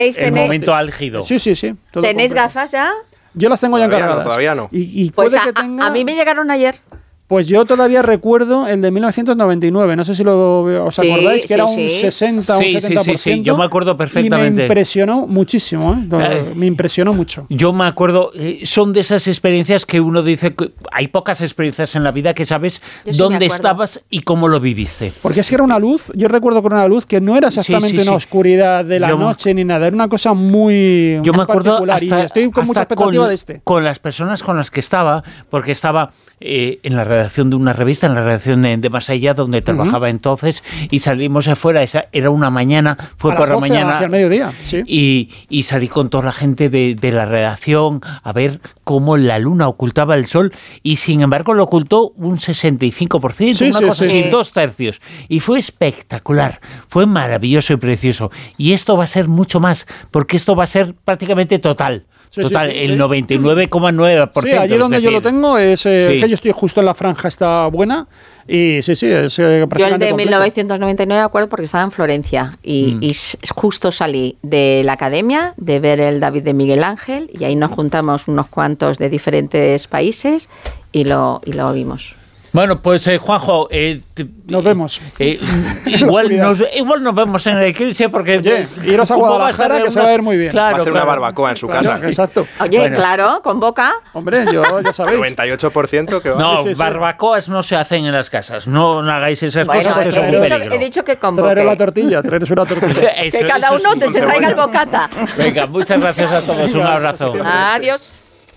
el momento álgido. Sí. ¿Tenéis gafas ya? Yo las tengo ya encargadas. Todavía no. Y Pues puede que tenga... a mí me llegaron ayer. Pues yo todavía recuerdo el de 1999, no sé si os acordáis, que era un 60 o un 70%. Sí, yo me acuerdo perfectamente. Y me impresionó muchísimo, me impresionó mucho. Yo me acuerdo, son de esas experiencias que uno dice, que hay pocas experiencias en la vida que sabes dónde estabas y cómo lo viviste. Porque es que era una luz, yo recuerdo que era una luz que no era exactamente una oscuridad de la noche ni nada, era una cosa muy Yo me acuerdo particular y estoy con mucha expectativa de este. Con las personas con las que estaba, porque estaba en la redacción de una revista, en la redacción de Masaya, donde trabajaba entonces, y salimos afuera, era una mañana, fue por la mañana, hacia el mediodía, y salí con toda la gente de la redacción a ver cómo la luna ocultaba el sol, y sin embargo lo ocultó un 65%, una cosa así, 2/3, y fue espectacular, fue maravilloso y precioso, y esto va a ser mucho más, porque esto va a ser prácticamente total. El 99,9%. Sí, allí donde yo lo tengo es que yo estoy justo en la franja, está buena. Y es prácticamente yo el de completo. 1999 de acuerdo porque estaba en Florencia y justo salí de la academia de ver el David de Miguel Ángel y ahí nos juntamos unos cuantos de diferentes países y lo vimos. Bueno, pues Juanjo, nos vemos. Igual nos vemos en el eclipse porque... Oye, iros a Guadalajara que se va a ver muy bien. Claro, va a hacer una barbacoa en su casa. Exacto. Oye, claro, convoca. Hombre, ya sabéis. 98% que va. No, barbacoas no se hacen en las casas. No hagáis esas cosas que son un peligro. He dicho que convoque. Traeros una tortilla. Que cada uno se traiga el bocata. Venga, muchas gracias a todos. Un abrazo. Adiós.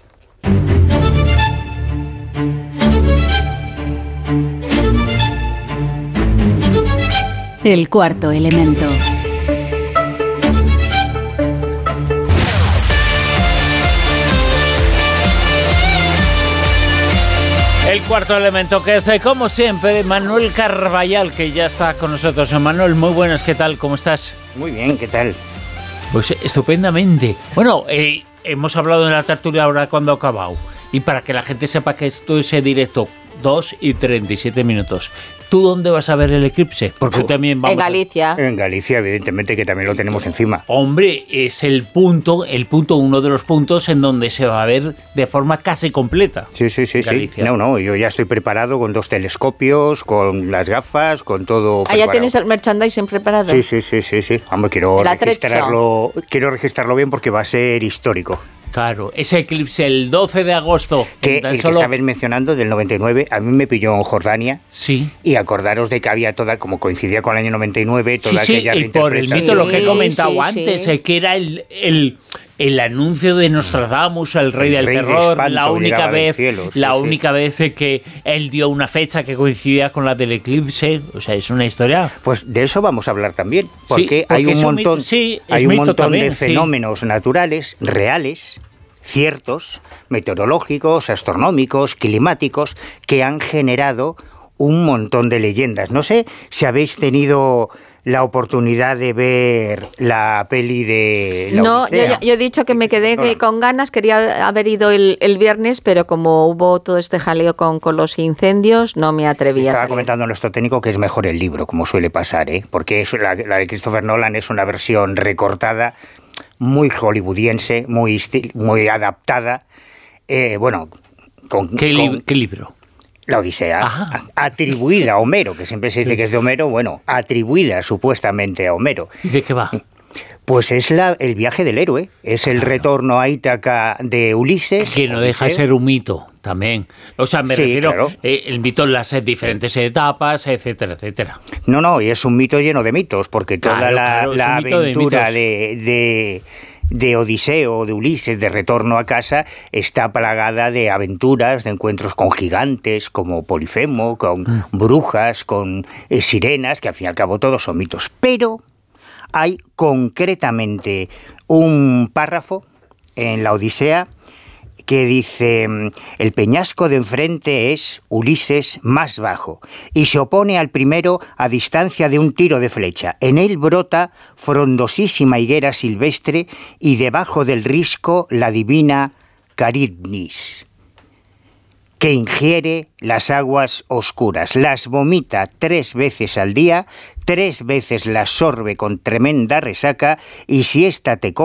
El cuarto elemento. El cuarto elemento que es, como siempre, Manuel Carballal, que ya está con nosotros. Manuel, muy buenas, ¿qué tal? ¿Cómo estás? Muy bien, ¿qué tal? Pues estupendamente. Bueno, hemos hablado en la tertulia ahora cuando ha acabado. Y para que la gente sepa que esto es directo, 2:37. ¿Tú dónde vas a ver el eclipse? Porque también vamos en Galicia. En Galicia, evidentemente, que también lo tenemos encima. Hombre, es uno de los puntos en donde se va a ver de forma casi completa. Sí. No, yo ya estoy preparado con 2 telescopios, con las gafas, con todo preparado. ¿Ya tienes el merchandising preparado? Sí. Hombre, quiero registrarlo bien porque va a ser histórico. Claro, ese eclipse el 12 de agosto. Que el que estabais mencionando, del 99, a mí me pilló en Jordania. Sí. Y acordaros de que había como coincidía con el año 99, toda aquella y por el mito, lo que he comentado antes, que era el anuncio de Nostradamus, el rey del terror, la única vez que él dio una fecha que coincidía con la del eclipse. O sea, es una historia. Pues de eso vamos a hablar también, porque hay un montón de fenómenos naturales, reales, ciertos, meteorológicos, astronómicos, climáticos, que han generado un montón de leyendas. No sé si habéis tenido la oportunidad de ver la peli de la Odisea. Yo he dicho que me quedé con ganas, quería haber ido el viernes, pero como hubo todo este jaleo con los incendios, no me atreví a salir. Estaba comentando nuestro técnico que es mejor el libro, como suele pasar, porque la de Christopher Nolan es una versión recortada, muy hollywoodiense, muy adaptada. ¿Qué libro? La Odisea, atribuida a Homero, que siempre se dice que es de Homero, atribuida supuestamente a Homero. ¿Y de qué va? Pues es el viaje del héroe, es el retorno a Ítaca de Ulises. Que no deja de ser un mito también. O sea, me refiero, el mito en las diferentes etapas, etcétera, etcétera. No, y es un mito lleno de mitos, porque toda la aventura de Odiseo, de Ulises, de retorno a casa, está plagada de aventuras, de encuentros con gigantes, como Polifemo, con brujas, con sirenas, que al fin y al cabo todos son mitos. Pero hay concretamente un párrafo en la Odisea que dice: el peñasco de enfrente es Ulises más bajo y se opone al primero a distancia de un tiro de flecha. En él brota frondosísima higuera silvestre y debajo del risco la divina Caridnis. que ingiere las aguas oscuras, las vomita 3 veces al día, 3 veces las sorbe con tremenda resaca, y si esta te